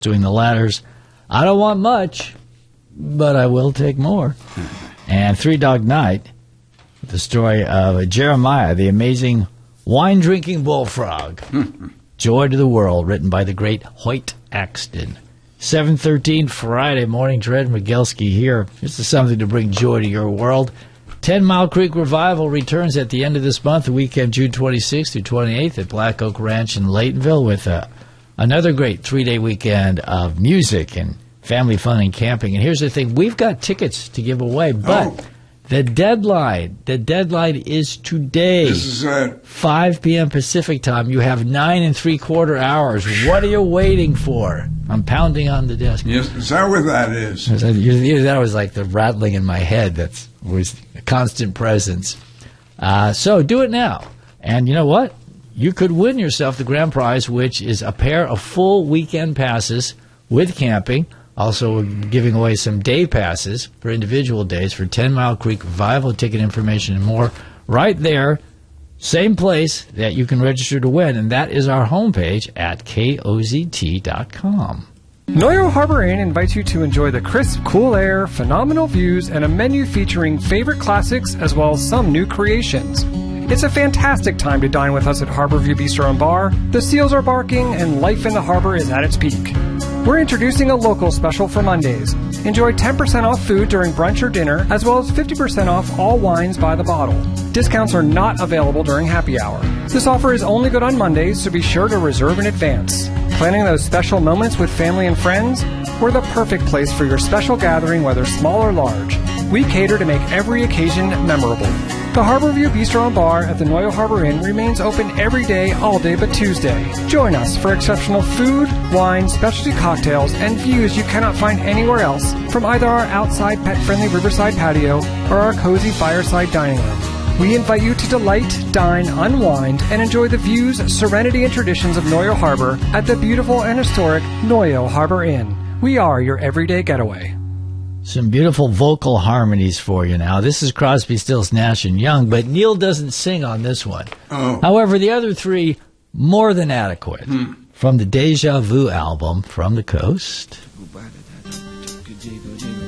doing the ladders. I don't want much, but I will take more. And Three Dog Night, the story of Jeremiah, the amazing wine-drinking bullfrog. Joy to the World, written by the great Hoyt Axton. 7:13 Friday morning. Dred Migelski here. This is something to bring joy to your world. 10 Mile Creek Revival returns at the end of this month, the weekend June 26th through 28th at Black Oak Ranch in Laytonville, with another great 3-day weekend of music and family fun and camping. And here's the thing, we've got tickets to give away, but the deadline is today. This is at 5 p.m. Pacific time. You have 9 3/4 hours. What are you waiting for? I'm pounding on the desk. Yes, is that what that is? Either that was like the rattling in my head that was a constant presence. So do it now. And you know what? You could win yourself the grand prize, which is a pair of full weekend passes with camping. Also, we're giving away some day passes for individual days for 10 Mile Creek Revival. Ticket information and more right there. Same place that you can register to win, and that is our homepage at kozt.com. Noyo Harbor Inn invites you to enjoy the crisp, cool air, phenomenal views, and a menu featuring favorite classics as well as some new creations. It's a fantastic time to dine with us at Harborview Bistro and Bar. The seals are barking and life in the harbor is at its peak. We're introducing a local special for Mondays. Enjoy 10% off food during brunch or dinner, as well as 50% off all wines by the bottle. Discounts are not available during happy hour. This offer is only good on Mondays, so be sure to reserve in advance. Planning those special moments with family and friends? We're the perfect place for your special gathering, whether small or large. We cater to make every occasion memorable. The Harborview Bistro and Bar at the Noyo Harbor Inn remains open every day, all day but Tuesday. Join us for exceptional food, wine, specialty cocktails, and views you cannot find anywhere else from either our outside pet-friendly riverside patio or our cozy fireside dining room. We invite you to delight, dine, unwind, and enjoy the views, serenity, and traditions of Noyo Harbor at the beautiful and historic Noyo Harbor Inn. We are your everyday getaway. Some beautiful vocal harmonies for you now. This is Crosby, Stills, Nash & Young, but Neil doesn't sing on this one. However, the other three, more than adequate. From the Deja Vu album, From the Coast.